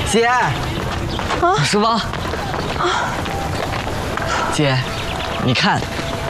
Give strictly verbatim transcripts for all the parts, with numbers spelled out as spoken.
姐，啊，书包。啊，姐，你看，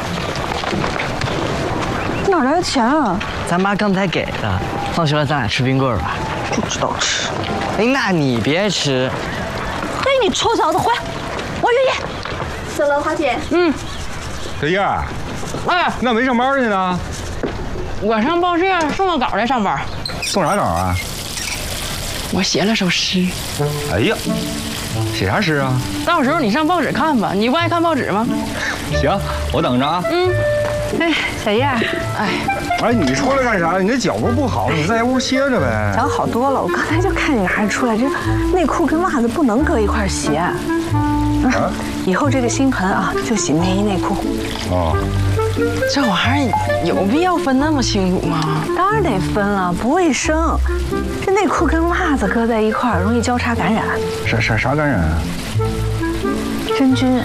哪来的钱啊？ 咱妈刚才给的。放学了，咱俩吃冰棍吧。 不知道吃。 哎，那你别吃。 嘿，你臭小子，回来！我愿意。 走了，花姐。 嗯。 小燕儿， 哎， 那没上班去呢？ 我上报社送个稿来上班。 送啥稿啊？ 我写了首诗。 哎呀，写啥诗啊？ 到时候你上报纸看吧，你不爱看报纸吗？ 行，我等着啊。 嗯。 哎，小燕， 哎， 哎，你出来干啥？你这脚不是不好，你在屋歇着呗。 脚好多了，我刚才就看你还出来，这内裤跟袜子不能搁一块洗。啊，以后这个新盆啊，就洗内衣内裤。 哦。 这玩意儿有必要分那么清楚吗？ 当然得分了，不卫生。这内裤跟袜子搁在一块儿，容易交叉感染。 啥啥啥感染啊？ 真菌。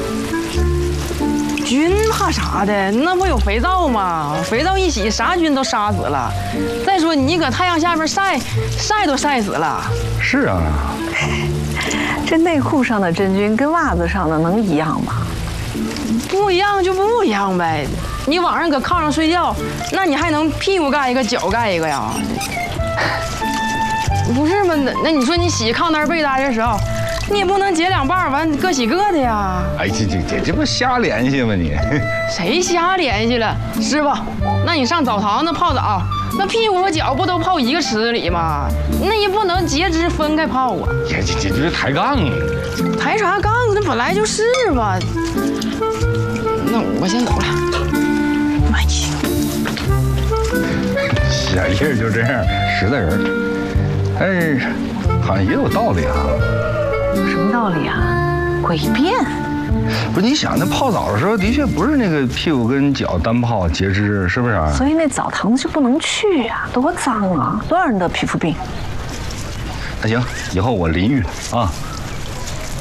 菌怕啥的？那不有肥皂吗？肥皂一洗，啥菌都杀死了。再说你搁太阳下边晒，晒都晒死了。 是啊。 这内裤上的真菌跟袜子上的能一样吗？ 不一样就不一样呗。你晚上搁炕上睡觉，那你还能屁股盖一个，脚盖一个呀？不是吗？那那你说你洗炕单被单的时候，你也不能截两半完各洗各的呀？ 哎，这这这这不瞎联系吗你？ 谁瞎联系了？师傅，那你上澡堂子泡澡，那屁股和脚不都泡一个池子里吗？那也不能截肢分开泡啊！ 这这这这抬杠！ 抬啥杠？那本来就是嘛。那我先走了。妈呀！ 小叶就这样，实在人。哎，好像也有道理啊。 有什么道理啊？诡辩。 不是，你想那泡澡的时候，的确不是那个屁股跟脚单泡截肢，是不是？ 所以那澡堂子就不能去啊，多脏啊，多少人得皮肤病。 那行，以后我淋浴啊。